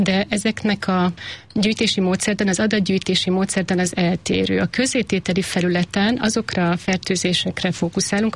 de ezeknek a gyűjtési módszertan, az adatgyűjtési módszertan az eltérő. A közzétételi felületen azokra a fertőzésekre fókuszálunk,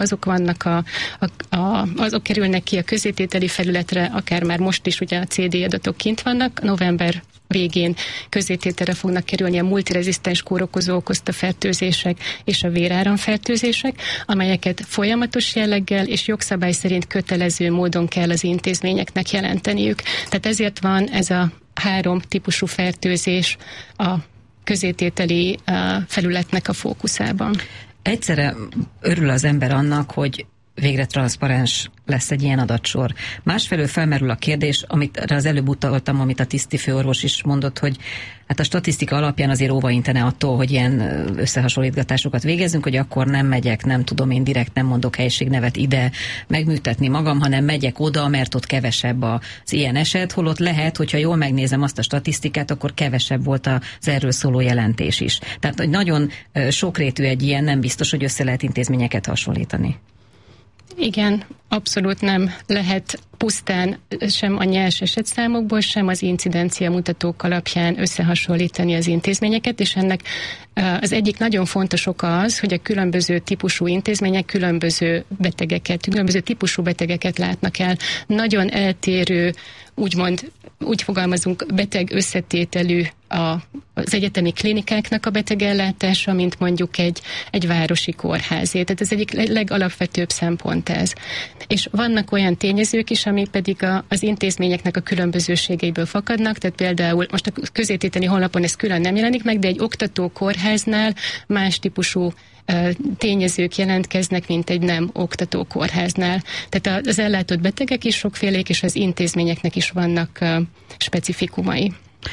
azok kerülnek ki a közzétételi felületre, akár már most is ugye a CD adatok kint vannak, november végén közzétételre fognak kerülni a multirezisztens kórokozó okozta fertőzések és a véráramfertőzések, amelyeket folyamatos jelleggel és jogszabály szerint kötelező módon kell az intézményeknek jelenteniük. Tehát ezért van ez a 3 típusú fertőzés a közzétételi felületnek a fókuszában. Egyszerre örül az ember annak, hogy végre transzparens lesz egy ilyen adatsor. Másfelől felmerül a kérdés, amit az előbb utaltam, amit a tisztifőorvos is mondott, hogy hát a statisztika alapján azért óvaintene attól, hogy ilyen összehasonlítgatásokat végezzünk, hogy akkor nem megyek, nem tudom én direkt, nem mondok helységnevet ide megműtetni magam, hanem megyek oda, mert ott kevesebb az ilyen eset, holott lehet, hogyha jól megnézem azt a statisztikát, akkor kevesebb volt az erről szóló jelentés is. Tehát, hogy nagyon sokrétű egy ilyen, nem biztos, hogy össze lehet intézményeket hasonlítani. Igen, abszolút nem lehet pusztán sem a nyers esetszámokból, sem az incidencia mutatók alapján összehasonlítani az intézményeket, és ennek az egyik nagyon fontos oka az, hogy a különböző típusú intézmények különböző típusú betegeket látnak el. Nagyon eltérő, úgy fogalmazunk, beteg összetételű az egyetemi klinikáknak a betegellátása, mint mondjuk egy városi kórházé. Tehát ez egyik legalapvetőbb szempont ez. És vannak olyan tényezők is, ami pedig az intézményeknek a különbözőségeiből fakadnak, tehát például most a közzétételi honlapon ez külön nem jelenik meg, de egy oktató kórháznál más típusú tényezők jelentkeznek, mint egy nem oktató kórháznál. Tehát az ellátott betegek is sokfélék, és az intézményeknek is vannak specifikumai.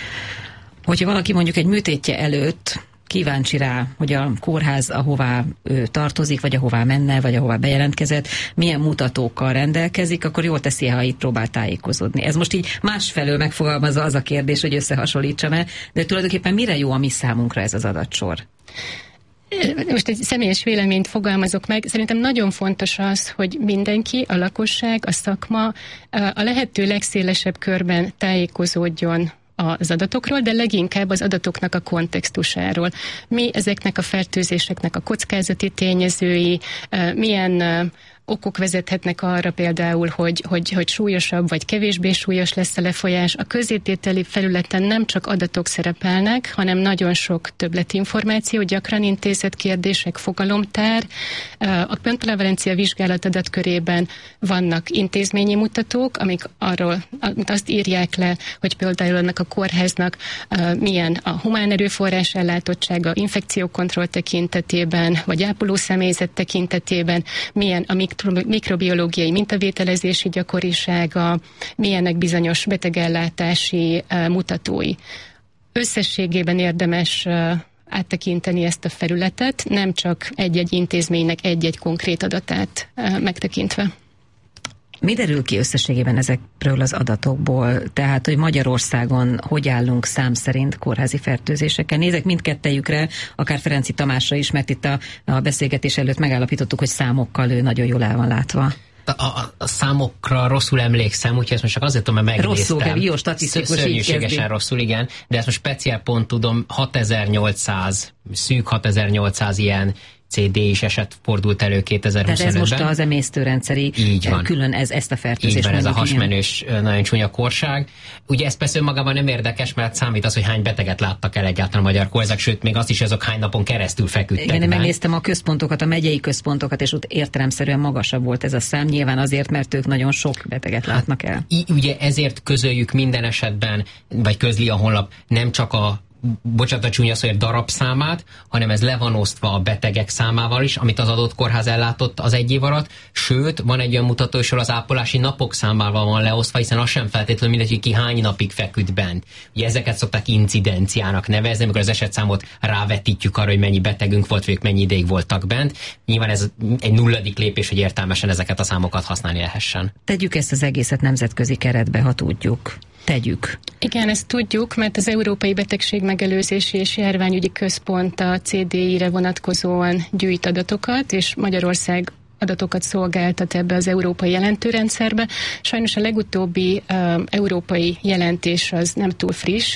Hogyha valaki mondjuk egy műtétje előtt kíváncsi rá, hogy a kórház, ahová ő tartozik, vagy ahová menne, vagy ahová bejelentkezett, milyen mutatókkal rendelkezik, akkor jól teszi, ha itt próbál tájékozódni. Ez most így másfelől megfogalmazza az a kérdés, hogy összehasonlítsam-e, de tulajdonképpen mire jó a mi számunkra ez az adatsor? Most egy személyes véleményt fogalmazok meg. Szerintem nagyon fontos az, hogy mindenki, a lakosság, a szakma a lehető legszélesebb körben tájékozódjon az adatokról, de leginkább az adatoknak a kontextusáról. Mi ezeknek a fertőzéseknek a kockázati tényezői, milyen okok vezethetnek arra például, hogy súlyosabb vagy kevésbé súlyos lesz a lefolyás. A közzétételi felületen nem csak adatok szerepelnek, hanem nagyon sok többletinformáció, gyakran intézett kérdések, fogalomtár. A pontprevalencia vizsgálat adatkörében vannak intézményi mutatók, amik amit azt írják le, hogy például annak a kórháznak milyen a humán erőforrás ellátottsága, infekciókontroll tekintetében, vagy ápoló személyzet tekintetében, milyen a mikrobiológiai mintavételezési gyakorisága, milyenek bizonyos betegellátási mutatói. Összességében érdemes áttekinteni ezt a felületet, nem csak egy-egy intézménynek egy-egy konkrét adatát megtekintve. Mi derül ki összességében ezekről az adatokból? Tehát, hogy Magyarországon hogy állunk szám szerint kórházi fertőzésekkel? Nézek mindkettejükre, akár Ferenczy Tamásra is, mert itt a beszélgetés előtt megállapítottuk, hogy számokkal ő nagyon jól el van látva. A számokra rosszul emlékszem, úgyhogy ezt most csak azért tudom, mert megnéztem. Rosszul, jó statisztikus. Szörnyűségesen rosszul, igen. De ezt most speciál pont tudom, 6800, szűk 6800 ilyen CD-s eset fordult elő 2025-ben. Tehát ez most az emésztőrendszeri, külön ezt a fertőzést. Így van, ez a hasmenős, nagyon csúnya korság. Ugye ez persze önmagában nem érdekes, mert számít az, hogy hány beteget láttak el egyáltalán a magyar kórházak, sőt, még azt is, azok hány napon keresztül feküdtek. Igen, megnéztem a központokat, a megyei központokat, és ott értelemszerűen magasabb volt ez a szám, nyilván azért, mert ők nagyon sok beteget látnak el. Ugye ezért közöljük minden esetben, vagy közli a honlap nem csak bocsánat a csúnya szóért darabszámát, hanem ez le van osztva a betegek számával is, amit az adott kórház ellátott az egy év alatt, sőt, van egy olyan mutató, hogy az ápolási napok számával van leosztva, hiszen az sem feltétlenül mindegy, hogy ki hány napig feküdt bent. Ugye ezeket szokták incidenciának nevezni, amikor az esetszámot rávetítjük arra, hogy mennyi betegünk volt, vagy mennyi ideig voltak bent. Nyilván ez egy nulladik lépés, hogy értelmesen ezeket a számokat használni lehessen. Tegyük ezt az egészet nemzetközi keretbe, ha tudjuk. Tegyük. Igen, ezt tudjuk, mert az Európai Betegség Megelőzési és Járványügyi Központ a CDI-re vonatkozóan gyűjt adatokat, és Magyarország adatokat szolgáltat ebbe az európai jelentőrendszerbe. Sajnos a legutóbbi európai jelentés az nem túl friss,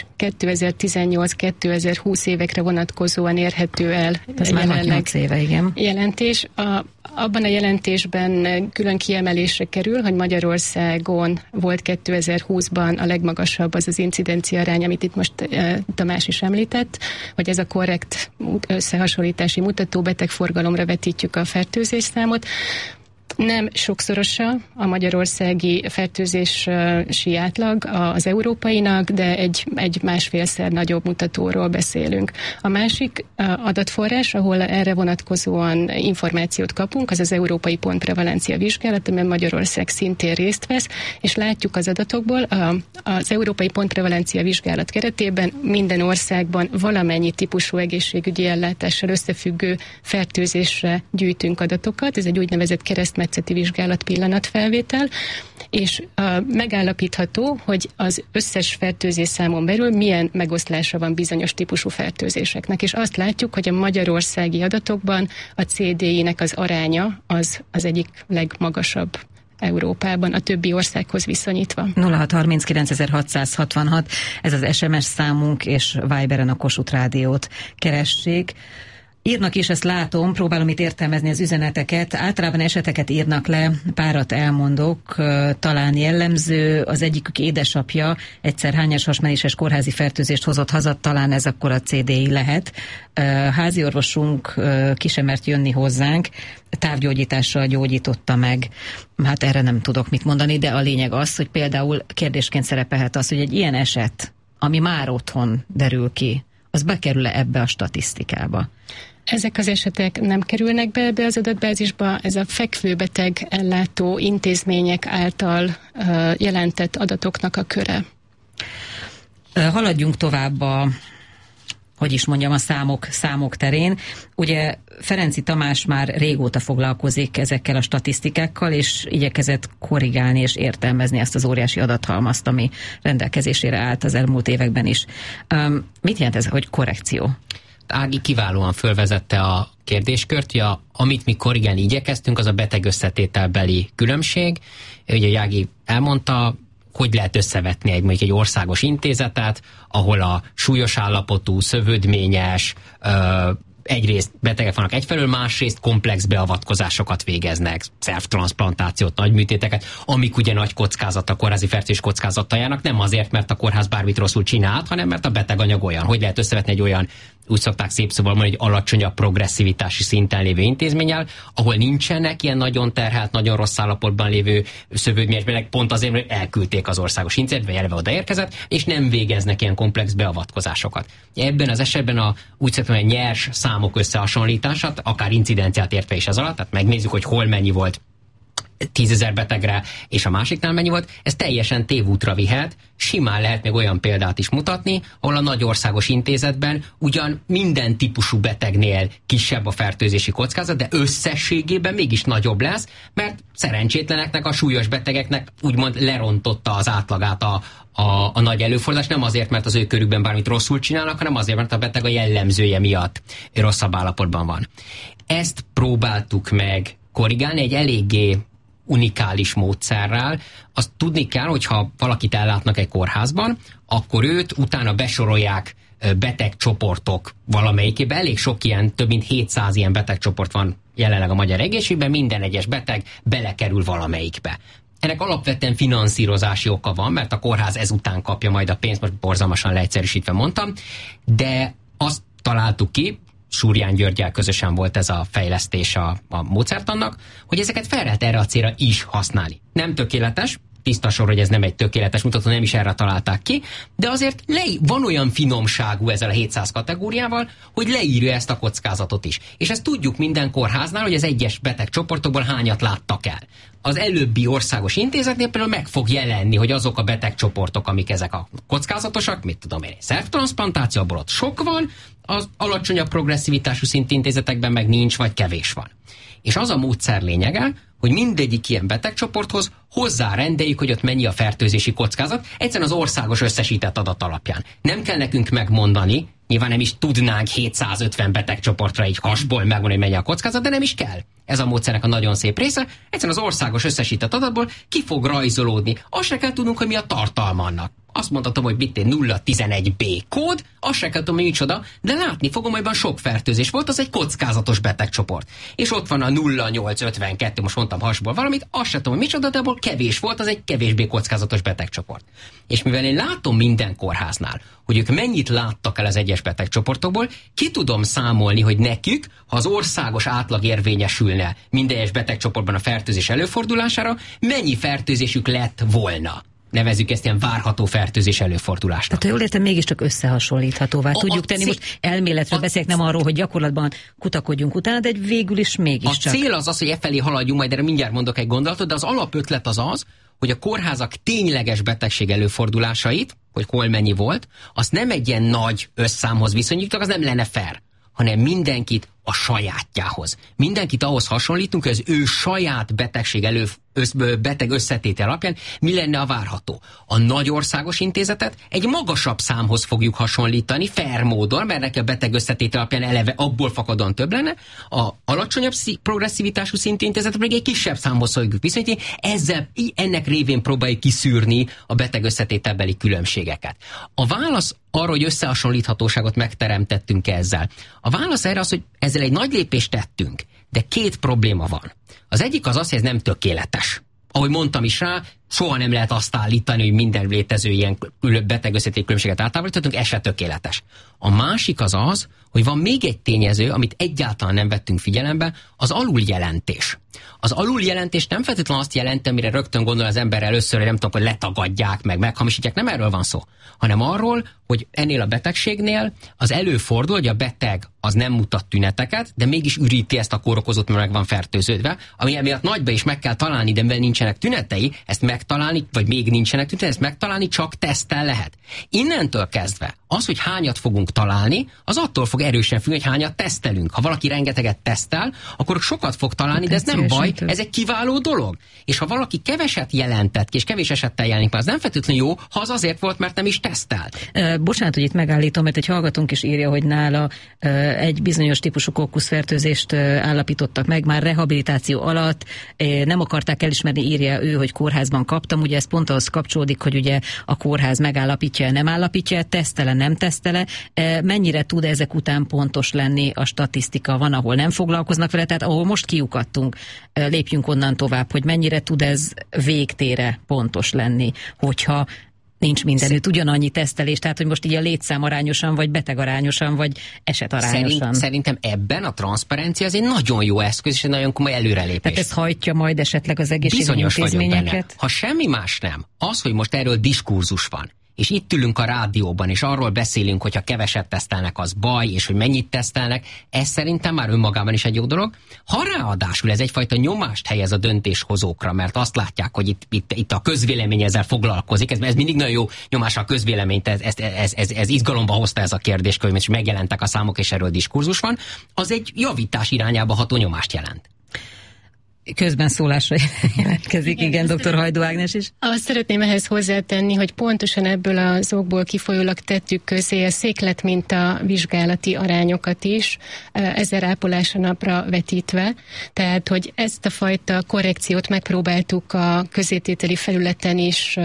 2018-2020 évekre vonatkozóan érhető el. Ez már 8 éve, igen. Jelentés. Abban a jelentésben külön kiemelésre kerül, hogy Magyarországon volt 2020-ban a legmagasabb az incidencia arány, amit itt most Tamás is említett, hogy ez a korrekt összehasonlítási mutató, betegforgalomra vetítjük a fertőzésszámot. Nem sokszorosa a magyarországi fertőzési átlag az európainak, de egy másfélszer nagyobb mutatóról beszélünk. A másik adatforrás, ahol erre vonatkozóan információt kapunk, az az Európai Pontprevalencia Vizsgálat, amiben Magyarország szintén részt vesz, és látjuk az adatokból, az Európai Pontprevalencia Vizsgálat keretében minden országban valamennyi típusú egészségügyi ellátással összefüggő fertőzésre gyűjtünk adatokat. Ez egy úgynevezett keresztmetszeti vizsgálat pillanatfelvétel, és megállapítható, hogy az összes fertőzésszámon belül milyen megoszlása van bizonyos típusú fertőzéseknek, és azt látjuk, hogy a magyarországi adatokban a CDI-nek az aránya az egyik legmagasabb Európában, a többi országhoz viszonyítva. 0639.666, ez az SMS számunk, és Viberen a Kossuth Rádiót keressék. Írnak is, ezt látom, próbálom itt értelmezni az üzeneteket. Általában eseteket írnak le, párat elmondok, talán jellemző, az egyikük édesapja egyszer hányas hasmenéses kórházi fertőzést hozott haza, talán ez akkor a CDI lehet. Háziorvosunk ki sem mert jönni hozzánk, távgyógyítással gyógyította meg. Hát erre nem tudok mit mondani, de a lényeg az, hogy például kérdésként szerepelhet az, hogy egy ilyen eset, ami már otthon derül ki, az bekerül-e ebbe a statisztikába? Ezek az esetek nem kerülnek be ebbe az adatbázisba, ez a fekvőbeteg ellátó intézmények által jelentett adatoknak a köre. Haladjunk tovább a számok terén. Ugye Ferenczy Tamás már régóta foglalkozik ezekkel a statisztikákkal, és igyekezett korrigálni és értelmezni ezt az óriási adathalmazt, ami rendelkezésére állt az elmúlt években is. Mit jelent ez, hogy korrekció? Ági kiválóan fölvezette a kérdéskört, hogy amit mi korrigálni igyekeztünk, az a beteg összetételbeli különbség. Ugye Ági elmondta, hogy lehet összevetni egy országos intézetet, ahol a súlyos állapotú, szövődményes, egyrészt betegek vannak egyfelől, másrészt komplex beavatkozásokat végeznek, szervtranszplantációt, nagyműtéteket, amik ugye nagy kockázat, a kórházi fertőzés kockázattal járnak, nem azért, mert a kórház bármit rosszul csinált, hanem mert a beteganyag olyan. Hogy lehet összevetni egy olyan, úgy szokták szép szóval mondani, egy alacsonyabb progresszivitási szinten lévő intézménnyel, ahol nincsenek ilyen nagyon terhelt, nagyon rossz állapotban lévő szövődményesbetegek, pont azért, hogy elküldték az országos intézetbe, vagy eleve odaérkezett, és nem végeznek ilyen komplex beavatkozásokat. Ebben az esetben úgy szoktam, hogy nyers számok összehasonlítását, akár incidenciát értve is ez alatt, tehát megnézzük, hogy hol mennyi volt 10 000 betegre, és a másiknál mennyi volt, ez teljesen tévútra vihet. Simán lehet még olyan példát is mutatni, ahol a nagy országos intézetben ugyan minden típusú betegnél kisebb a fertőzési kockázat, de összességében mégis nagyobb lesz, mert szerencsétleneknek, a súlyos betegeknek úgymond lerontotta az átlagát a nagy előfordulás, nem azért, mert az ő körükben bármit rosszul csinálnak, hanem azért, mert a beteg a jellemzője miatt rosszabb állapotban van. Ezt próbáltuk meg korrigálni egy eléggé unikális módszerrel. Azt tudni kell, hogyha valakit ellátnak egy kórházban, akkor őt utána besorolják betegcsoportok valamelyikébe. Elég sok ilyen, több mint 700 ilyen betegcsoport van jelenleg a magyar egészségben, minden egyes beteg belekerül valamelyikbe. Ennek alapvetően finanszírozási oka van, mert a kórház ezután kapja majd a pénzt, most borzalmasan leegyszerűsítve mondtam, de azt találtuk ki, Súrján Györggyel közösen volt ez a fejlesztés a módszertannak, hogy ezeket fel lehet erre a célra is használni. Nem tökéletes, tiszta sor, hogy ez nem egy tökéletes mutató, nem is erre találták ki, de azért van olyan finomságú ezzel a 700 kategóriával, hogy leírja ezt a kockázatot is. És ezt tudjuk minden kórháznál, hogy az egyes betegcsoportokból hányat láttak el. Az előbbi országos intézetnél például meg fog jelenni, hogy azok a betegcsoportok, amik ezek a kockázatosak, mit tudom én, szervtranszplantáció, abból ott sok van, az alacsonyabb progresszivitású szintintézetekben meg nincs, vagy kevés van. És az a módszer lényege, hogy mindegyik ilyen betegcsoporthoz hozzárendeljük, hogy ott mennyi a fertőzési kockázat, egyszerűen az országos összesített adat alapján. Nem kell nekünk megmondani, nyilván nem is tudnánk 750 betegcsoportra így hasból megmondani, hogy mennyi a kockázat, de nem is kell. ez a módszernek a nagyon szép része, egyszerűen az országos összesített adatból ki fog rajzolódni. Azt se kell tudnunk, hogy mi a tartalma annak. Azt mondhatom, hogy mit 011B kód, azt se kell tudom, hogy micsoda, de látni fogom, hogy sok fertőzés volt, az egy kockázatos betegcsoport. És ott van a 0852, most mondtam hasból valamit, azt se tudom, hogy micsoda, de abból kevés volt, az egy kevésbé kockázatos betegcsoport. És mivel én látom minden kórháznál, hogy ők mennyit láttak el az egyes betegcsoportokból, ki tudom számolni, hogy nekük, ha az országos átlag érvényesülne minden egyes betegcsoportban a fertőzés előfordulására, mennyi fertőzésük lett volna. Nevezzük ezt ilyen várható fertőzés előfordulásnak. Tehát ha jól értem, mégiscsak összehasonlíthatóvá tudjuk tenni. Most elméletről beszélek, nem arról, hogy gyakorlatban kutakodjunk utána, de végül is mégiscsak. A cél az, hogy efelé haladjunk, majd erre mindjárt mondok egy gondolatot, de az alapötlet az, hogy a kórházak tényleges betegség előfordulásait, hogy hol mennyi volt, azt nem egy ilyen nagy összámhoz viszonyítunk, az nem lenne fair, hanem mindenkit a sajátjához. Mindenkit ahhoz hasonlítunk, hogy az ő saját betegség beteg összetétel alapján mi lenne a várható. A nagy országos intézetet egy magasabb számhoz fogjuk hasonlítani, fair módon, mert neki a beteg összetétel alapján eleve abból fakadóan több lenne, a alacsonyabb progresszivitású szintű intézetet pedig egy kisebb számhoz fogjuk viszonyítani, ennek révén próbáljuk kiszűrni a beteg összetételbeli különbségeket. A válasz arra, hogy összehasonlíthatóságot megteremtettünk ezzel. A válasz erre az, hogy ezzel egy nagy lépést tettünk, de két probléma van. Az egyik az, hogy ez nem tökéletes. Ahogy mondtam is rá, soha nem lehet azt állítani, hogy minden létező ilyen beteg összetét különbséget átállítottunk, ez se tökéletes. A másik az, hogy van még egy tényező, amit egyáltalán nem vettünk figyelembe, az aluljelentés. Az aluljelentés nem feltétlenül azt jelenti, amire rögtön gondol az ember először, hogy nem tudom, hogy letagadják, meg meghamisítják, nem erről van szó, hanem arról, hogy ennél a betegségnél az előfordul, hogy a beteg az nem mutat tüneteket, de mégis üríti ezt a kórokozót, mert meg van fertőződve, ami emiatt nagyba is meg kell találni, de mivel nincsenek tünetei, ezt megtalálni, vagy még nincsenek tünetei, ezt megtalálni csak teszttel lehet. Innentől kezdve az, hogy hányat fogunk találni, az attól fog erősen függni, hogy hányat tesztelünk. Ha valaki rengeteget tesztel, akkor sokat fog találni, de ez nem baj, ez egy kiváló dolog. És ha valaki keveset jelentett ki, és kevés esettel jelenik, az nem feltétlenül jó, ha az azért volt, mert nem is tesztelt. Bocsánat, hogy itt megállítom, mert egy hallgatónk is írja, hogy nála egy bizonyos típusú kokkuszfertőzést állapítottak meg már rehabilitáció alatt, nem akarták elismerni, írja ő, hogy kórházban kaptam, ugye ez pont ahhoz kapcsolódik, hogy ugye a kórház megállapítja, nem állapítja, tesztele, nem tesztele, mennyire tud ezek után pontos lenni a statisztika, van, ahol nem foglalkoznak vele, tehát ahol most kiukadtunk, lépjünk onnan tovább, hogy mennyire tud ez végtére pontos lenni, hogyha nincs mindenütt ugyanannyi tesztelés, tehát hogy most így a létszám arányosan, vagy betegarányosan, vagy esetarányosan. Szerintem ebben a transzparencia az egy nagyon jó eszköz, és egy nagyon komoly előrelépés. Tehát ez hajtja majd esetleg az egészségügyi intézményeket? Ha semmi más nem, az, hogy most erről diskurzus van, és itt ülünk a rádióban, és arról beszélünk, hogyha keveset tesztelnek, az baj, és hogy mennyit tesztelnek, ez szerintem már önmagában is egy jó dolog. Ha ráadásul ez egyfajta nyomást helyez a döntéshozókra, mert azt látják, hogy itt a közvélemény ezzel foglalkozik, ez mindig nagyon jó nyomásra a közvéleményt, ez izgalomba hozta ez a kérdéskör, és megjelentek a számok, és erről diskurzus van, az egy javítás irányába ható nyomást jelent. Közben szólásra jelentkezik, igen, dr. Hajdú Ágnes is. Azt szeretném ehhez hozzátenni, hogy pontosan ebből az okból kifolyólag tettük közé a székletminta vizsgálati arányokat is, 1000 ápolásra napra vetítve. Tehát, hogy ezt a fajta korrekciót megpróbáltuk a közétételi felületen is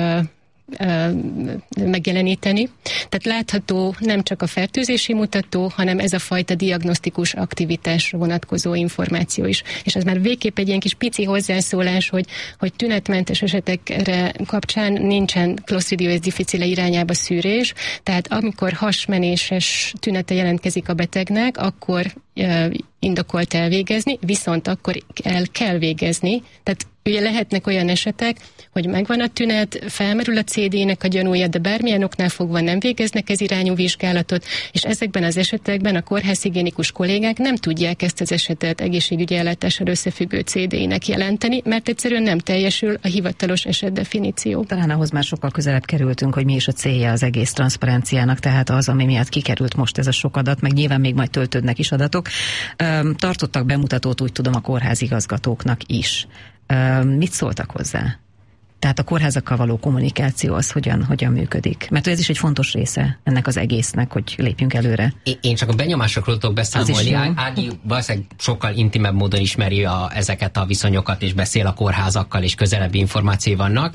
megjeleníteni. Tehát látható nem csak a fertőzési mutató, hanem ez a fajta diagnosztikus aktivitásra vonatkozó információ is. És ez már végképp egy ilyen kis pici hozzászólás, hogy tünetmentes esetekre kapcsán nincsen Clostridioides difficile irányába szűrés, tehát amikor hasmenéses tünete jelentkezik a betegnek, akkor indokolt elvégezni, viszont akkor el kell végezni. Tehát ugye lehetnek olyan esetek, hogy megvan a tünet, felmerül a CD-nek a gyanúja, de bármilyen oknál fogva nem végeznek ez irányú vizsgálatot, és ezekben az esetekben a kórházhigiénikus kollégák nem tudják ezt az esetet egészségügyi ellátással összefüggő CD-nek jelenteni, mert egyszerűen nem teljesül a hivatalos esetdefiníció. Talán ahhoz már sokkal közelebb kerültünk, hogy mi is a célja az egész transzparenciának, tehát az, ami miatt kikerült most ez a sok adat, meg nyilván még majd töltődnek is adatok. Tartottak bemutatót, úgy tudom, a kórházigazgatóknak is. Mit szóltak hozzá? Tehát a kórházakkal való kommunikáció az hogyan működik? Mert ez is egy fontos része ennek az egésznek, hogy lépjünk előre. Én csak a benyomásokról tudok beszámolni. Ági valószínűleg sokkal intimebb módon ismeri ezeket a viszonyokat, és beszél a kórházakkal, és közelebbi információi vannak.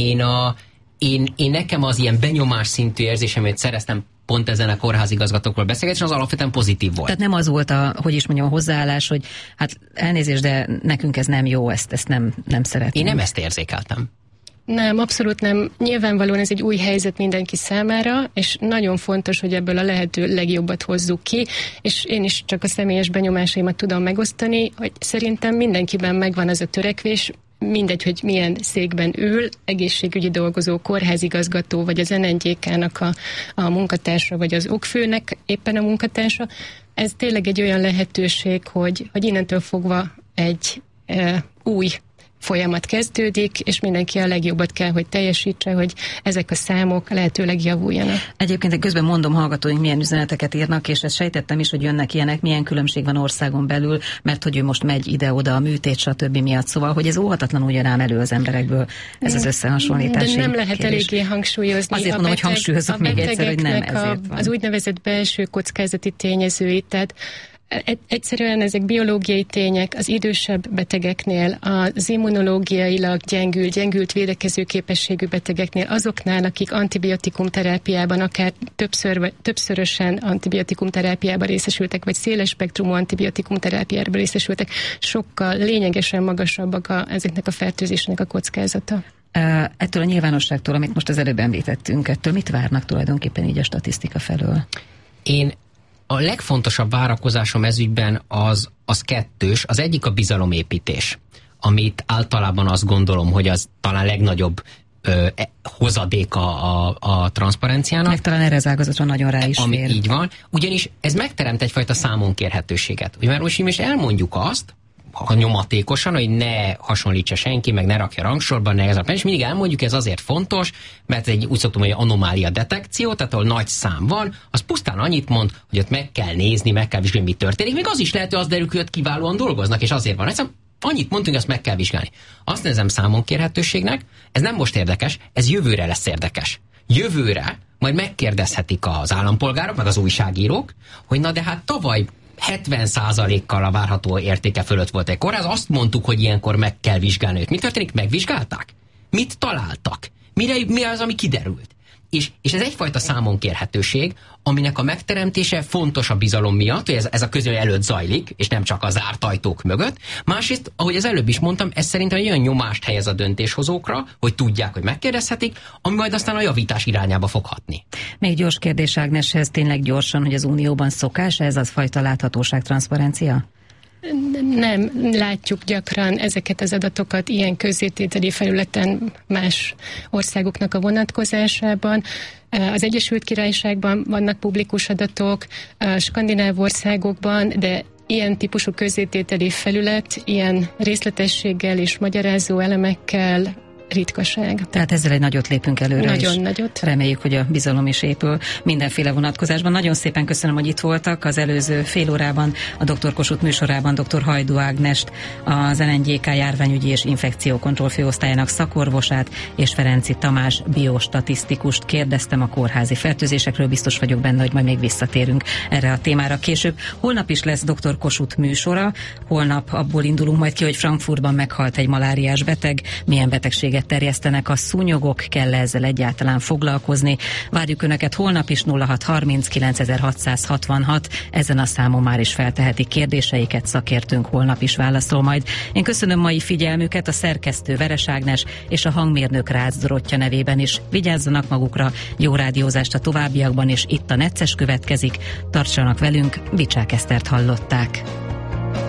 Én nekem az ilyen benyomás szintű érzésem, amit szereztem pont ezen a kórházigazgatókról beszélgetni, az alapvetően pozitív volt. Tehát nem az volt a hozzáállás, hogy hát elnézést, de nekünk ez nem jó, ezt nem szeretném. Én nem ezt érzékeltem. Nem, abszolút nem. Nyilvánvalóan ez egy új helyzet mindenki számára, és nagyon fontos, hogy ebből a lehető legjobbat hozzuk ki, és én is csak a személyes benyomásaimat tudom megosztani, hogy szerintem mindenkiben megvan az a törekvés, mindegy, hogy milyen székben ül, egészségügyi dolgozó, kórházigazgató, vagy az NNGK-nak a munkatársa, vagy az okfőnek éppen a munkatársa. Ez tényleg egy olyan lehetőség, hogy innentől fogva egy új folyamat kezdődik, és mindenki a legjobbat kell, hogy teljesítse, hogy ezek a számok lehetőleg javuljanak. Egyébként közben mondom, hallgatóink milyen üzeneteket írnak, és ezt sejtettem is, hogy jönnek ilyenek, milyen különbség van országon belül, mert hogy ő most megy ide-oda a műtét, stb. Miatt. Szóval, hogy ez óhatatlanul jön ám elő az emberekből, ez az összehasonlítás. De nem lehet eléggé hangsúlyozni. Azért mondom, hogy hangsúlyozok még egyszer, hogy nem ezért van. Az úgynevezett belső kockázati tényezőit, tehát egyszerűen ezek biológiai tények az idősebb betegeknél, az immunológiailag gyengült védekező képességű betegeknél, azoknál, akik antibiotikumterápiában, akár többszörösen antibiotikumterápiában részesültek, vagy széles spektrumú antibiotikumterápiában részesültek, sokkal lényegesen magasabbak ezeknek a fertőzésnek a kockázata. Ettől a nyilvánosságtól, amit most az előbb említettünk, ettől mit várnak tulajdonképpen így a statisztika felől? A legfontosabb várakozásom ezügyben az kettős. Az egyik a bizalomépítés, amit általában azt gondolom, hogy az talán legnagyobb hozadéka a transzparenciának. Meg talán erre az ágazatra nagyon rá is fér. Így van. Ugyanis ez megteremt egyfajta számonkérhetőséget. Ugye már most elmondjuk azt, ha nyomatékosan, hogy ne hasonlítsa senki, meg ne rakja rangsorban, és mindig elmondjuk, ez azért fontos, mert egy úgy szoktam, hogy anomália detekció, tehát ahol nagy szám van, az pusztán annyit mond, hogy ott meg kell nézni, meg kell vizsgálni, mi történik. Még az is lehet, hogy az derül, hogy ott kiválóan dolgoznak, és azért van. Egyszerűen annyit mondtunk, azt meg kell vizsgálni. Azt nézem számonkérhetőségnek, ez nem most érdekes, ez jövőre lesz érdekes. Jövőre majd megkérdezhetik az állampolgárok, meg az újságírók, hogy na de hát tavaly 70%-kal a várható értéke fölött volt egy kórház. Azt mondtuk, hogy ilyenkor meg kell vizsgálni őt. Mi történik? Megvizsgálták? Mit találtak? Mi az, ami kiderült? És ez egyfajta számonkérhetőség, aminek a megteremtése fontos a bizalom miatt, hogy ez a közöny előtt zajlik, és nem csak a zárt ajtók mögött. Másrészt, ahogy az előbb is mondtam, ez szerintem egy olyan nyomást helyez a döntéshozókra, hogy tudják, hogy megkérdezhetik, ami majd aztán a javítás irányába fog hatni. Még gyors kérdés Ágneshez, tényleg gyorsan, hogy az Unióban szokás ez az fajta láthatóság, transzparencia? Nem látjuk gyakran ezeket az adatokat ilyen közzétételi felületen más országoknak a vonatkozásában. Az Egyesült Királyságban vannak publikus adatok, a skandináv országokban, de ilyen típusú közzétételi felület, ilyen részletességgel és magyarázó elemekkel ritkaság. Tehát ezzel egy nagyot lépünk előre. Nagyon nagyot. Reméljük, hogy a bizalom is épül mindenféle vonatkozásban. Nagyon szépen köszönöm, hogy itt voltak. Az előző fél órában a Dr. Kossuth műsorában dr. Hajdú Ágnest, az NNGK járványügyi és infekciókontroll főosztályának szakorvosát és Ferenczy Tamás biostatisztikust kérdeztem a kórházi fertőzésekről. Biztos vagyok benne, hogy majd még visszatérünk erre a témára később. Holnap is lesz dr. Kossuth műsora. Holnap abból indulunk majd ki, hogy Frankfurtban meghalt egy maláriás beteg. Milyen betegséget terjesztenek a szúnyogok, kell ezzel egyáltalán foglalkozni. Várjuk Önöket holnap is 0630 9666. Ezen a számon már is feltehetik kérdéseiket, szakértőnk holnap is válaszol majd. Én köszönöm mai figyelmüket, a szerkesztő Veres Ágnes és a hangmérnök Rácz Dorottya nevében is. Vigyázzanak magukra, jó rádiózást a továbbiakban, és itt a Necces következik. Tartsanak velünk, Bicsák Esztert hallották.